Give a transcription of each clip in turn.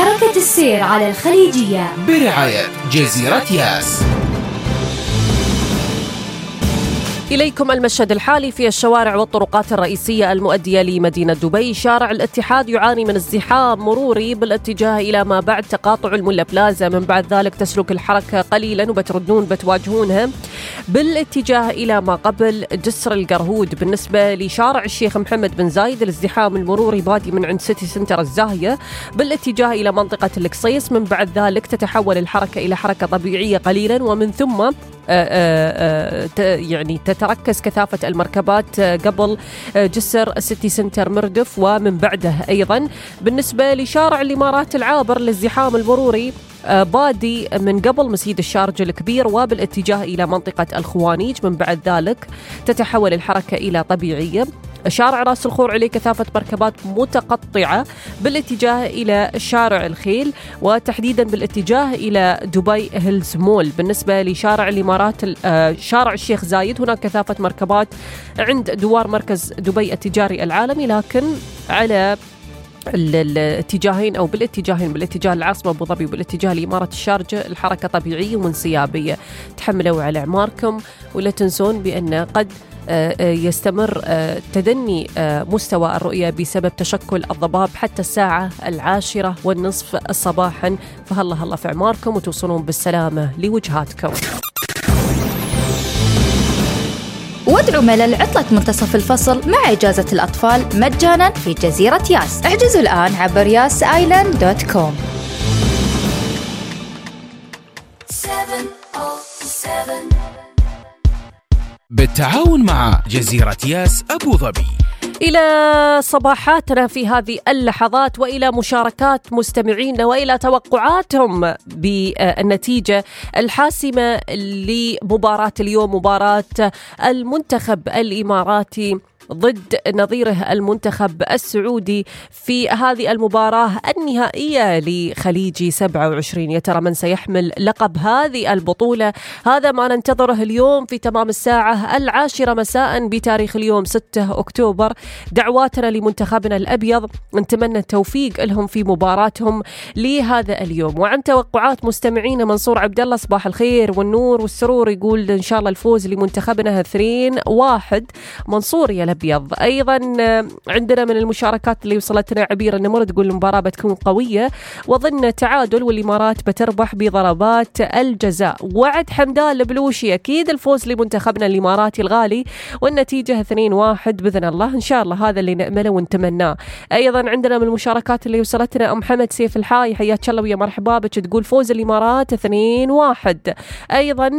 حركة السير على الخليجية برعاية جزيرة ياس. إليكم المشهد الحالي في الشوارع والطرقات الرئيسية المؤدية لمدينة دبي. شارع الاتحاد يعاني من ازدحام مروري بالاتجاه إلى ما بعد تقاطع الملا بلازا، من بعد ذلك تسلك الحركة قليلا وبتردون بتواجهونها بالاتجاه إلى ما قبل جسر القرهود. بالنسبة لشارع الشيخ محمد بن زايد الازدحام المروري بادي من عند سيتي سنتر الزاهية بالاتجاه إلى منطقة القصيص، من بعد ذلك تتحول الحركة إلى حركة طبيعية قليلا، ومن ثم يعني تتركز كثافة المركبات قبل جسر سيتي سنتر مردف ومن بعده. أيضا بالنسبة لشارع الإمارات العابر الازدحام المروري بادي من قبل مسجد الشارجة الكبير وبالاتجاه إلى منطقة الخوانيج، من بعد ذلك تتحول الحركة إلى طبيعية. شارع راس الخور عليه كثافة مركبات متقطعة بالاتجاه إلى شارع الخيل وتحديدا بالاتجاه إلى دبي هيلز مول. بالنسبة لشارع الإمارات شارع الشيخ زايد هناك كثافة مركبات عند دوار مركز دبي التجاري العالمي، لكن على الاتجاهين أو بالاتجاهين، بالاتجاه العاصمة أبو ظبي وبالاتجاه لإمارة الشارجة الحركة طبيعية وانسيابية. تحملوا على أعماركم ولا تنسون بأن قد يستمر تدني مستوى الرؤية بسبب تشكل الضباب حتى الساعة 10:30 صباحا، فهلا في أعماركم وتوصلون بالسلامة لوجهاتكم. وادعوا ملل عطلة منتصف الفصل مع إجازة الأطفال مجانا في جزيرة ياس. احجزوا الآن عبر yasisland.com. بالتعاون مع جزيرة ياس أبو ظبي. إلى صباحاتنا في هذه اللحظات وإلى مشاركات مستمعين وإلى توقعاتهم بالنتيجة الحاسمة لمباراة اليوم، مباراة المنتخب الإماراتي ضد نظيره المنتخب السعودي في هذه المباراة النهائية لخليجي 27. يا ترى من سيحمل لقب هذه البطولة؟ هذا ما ننتظره اليوم في تمام الساعة 10 مساء بتاريخ اليوم 6 أكتوبر. دعواتنا لمنتخبنا الأبيض، نتمنى التوفيق لهم في مباراتهم لهذا اليوم. وعن توقعات مستمعين منصور عبد الله صباح الخير والنور والسرور يقول إن شاء الله الفوز لمنتخبنا 2-1. منصور يا أبيض. أيضا عندنا من المشاركات اللي وصلتنا عبير النمر تقول المباراة بتكون قوية وظن تعادل والإمارات بتربح بضربات الجزاء. وعد حمدان البلوشي أكيد الفوز لمنتخبنا الإماراتي الغالي والنتيجة 2-1 بإذن الله، إن شاء الله هذا اللي نأمله ونتمناه. أيضا عندنا من المشاركات اللي وصلتنا أم محمد سيف الحاي حياك الله ويا مرحبا بك تقول فوز الإمارات 2-1. أيضا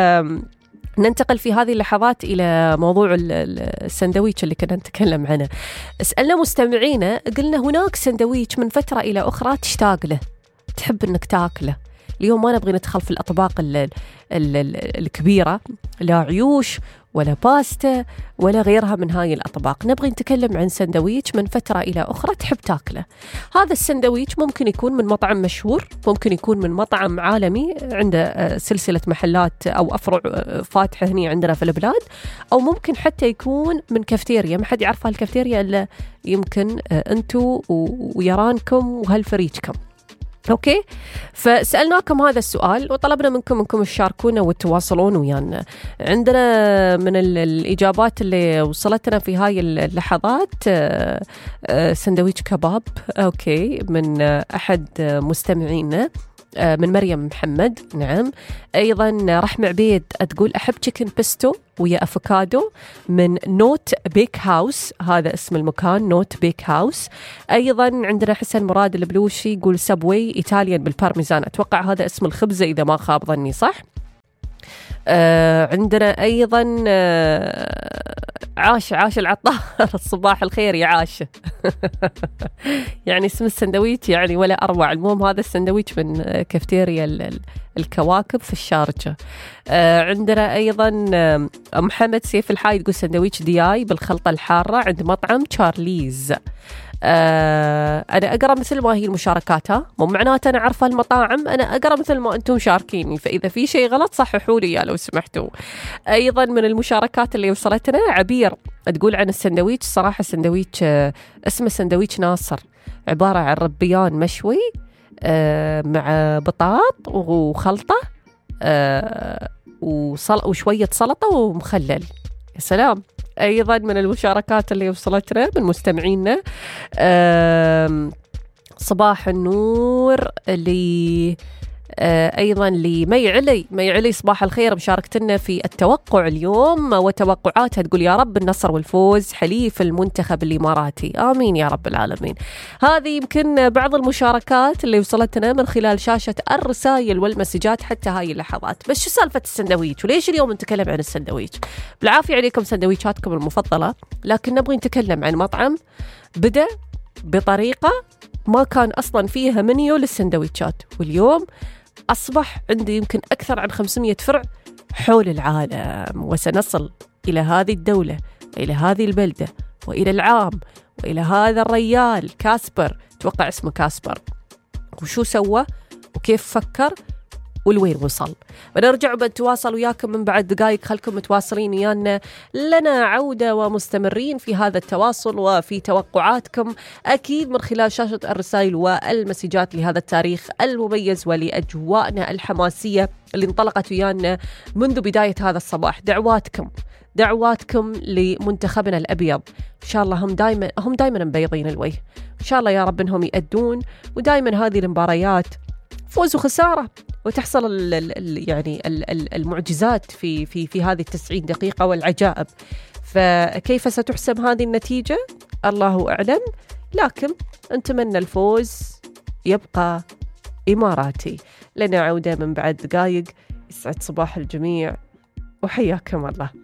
ننتقل في هذه اللحظات إلى موضوع السندويتش اللي كنا نتكلم عنه. سألنا مستمعينا قلنا هناك سندويتش من فترة إلى أخرى تشتاق له، تحب أنك تاكله. اليوم ما نبغي ندخل في الأطباق الكبيرة، لا عيوش ولا باستا ولا غيرها من هاي الأطباق، نبغي نتكلم عن سندويتش من فترة إلى أخرى تحب تاكله. هذا السندويتش ممكن يكون من مطعم مشهور، ممكن يكون من مطعم عالمي عنده سلسلة محلات أو أفرع فاتحة هنا عندنا في البلاد، أو ممكن حتى يكون من كافتيريا ما حد يعرف هالكافتيريا إلا يمكن أنتوا ويرانكم وهالفريجكم. أوكي، فسألناكم هذا السؤال وطلبنا منكم تشاركونا وتواصلون ويانا. عندنا من الإجابات اللي وصلتنا في هاي اللحظات سندويتش كباب، أوكي، من أحد مستمعينا من مريم محمد. نعم. أيضا رحمة عبيد تقول أحب تشيكن بيستو ويا أفوكادو من نوت بيك هاوس، هذا اسم المكان نوت بيك هاوس. أيضا عندنا حسن مراد البلوشي يقول سبوي إيطاليان بالبارميزان، أتوقع هذا اسم الخبزة إذا ما خاب ظني، صح؟ عندنا أيضا عاش العطار الصباح الخير يا عاش يعني اسم السندويتش يعني ولا أروع. المهم هذا السندويتش من كافتيريا الكواكب في الشارجة. عندنا أيضا محمد سيف الحاي يقول سندويتش دياي بالخلطة الحارة عند مطعم تشارليز. أنا أقرأ مثل ما هي المشاركات، مو معناته أنا عارفة المطاعم، أنا أقرأ مثل ما أنتم شاركيني، فإذا في شيء غلط صححوا لي لو سمحتوا. أيضا من المشاركات اللي وصلتنا عبير تقول عن السندويتش، صراحة السندويتش اسمه سندويتش ناصر، عبارة عن ربيان مشوي مع بطاط وخلطة وشوية سلطة ومخلل. يا سلام. أيضا من المشاركات اللي وصلتنا من مستمعينا صباح النور اللي أيضا لمي علي صباح الخير، مشاركتنا في التوقع اليوم وتوقعاتها تقول يا رب النصر والفوز حليف المنتخب الإماراتي، آمين يا رب العالمين. هذه يمكن بعض المشاركات اللي وصلتنا من خلال شاشة الرسائل والمسجات حتى هاي اللحظات. بس شو سالفة السندويش وليش اليوم نتكلم عن السندويش؟ بالعافية عليكم سندويشاتكم المفضلة، لكن نبغي نتكلم عن مطعم بدأ بطريقة ما كان أصلا فيها منيو للسندويشات، واليوم أصبح عندي يمكن أكثر عن 500 فرع حول العالم، وسنصل إلى هذه الدولة وإلى هذه البلدة وإلى العام وإلى هذا الريال كاسبر، توقع اسمه كاسبر، وشو سوى وكيف فكر والوين وصل. بنرجع وبنتواصل وياكم من بعد دقائق، خلكم متواصلين ويانا، لنا عودة ومستمرين في هذا التواصل وفي توقعاتكم أكيد من خلال شاشة الرسائل والمسجات لهذا التاريخ المميز ولأجواءنا الحماسية اللي انطلقت ويانا منذ بداية هذا الصباح. دعواتكم لمنتخبنا الأبيض، إن شاء الله هم دايما مبيضين الوجه، إن شاء الله يا رب إنهم يأدون، ودايما هذه المباريات فوز وخسارة وتحصل يعني المعجزات في هذه 90 دقيقة والعجائب. فكيف ستحسم هذه النتيجة الله أعلم، لكن نتمنى الفوز يبقى إماراتي. لنا عودة من بعد دقائق. يسعد صباح الجميع وحياكم الله.